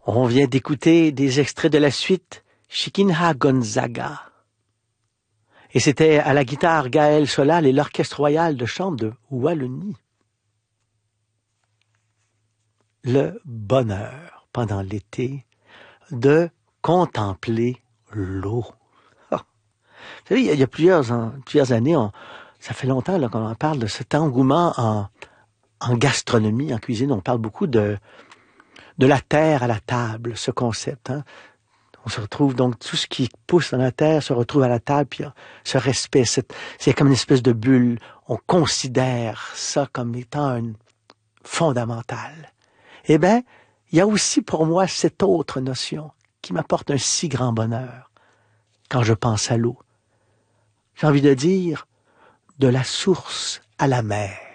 On vient d'écouter des extraits de la suite Chiquinha Gonzaga. Et c'était à la guitare Gaël Solal et l'Orchestre royal de chambre de Wallonie. Le bonheur, pendant l'été, de contempler l'eau. Oh. Vous savez, il y a plusieurs années, ça fait longtemps là, qu'on en parle de cet engouement en gastronomie, en cuisine. On parle beaucoup de la terre à la table, ce concept. Hein? On se retrouve donc, tout ce qui pousse dans la terre se retrouve à la table, puis ce respect, c'est comme une espèce de bulle. On considère ça comme étant fondamental. Eh bien, il y a aussi pour moi cette autre notion qui m'apporte un si grand bonheur quand je pense à l'eau. J'ai envie de dire, de la source à la mer.